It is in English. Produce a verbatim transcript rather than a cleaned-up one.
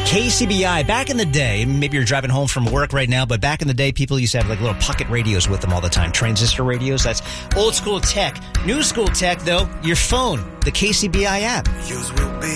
K C B I, back in the day, maybe you're driving home from work right now, but back in the day, people used to have like little pocket radios with them all the time. Transistor radios, that's old school tech. New school tech, though, your phone, the K C B I app.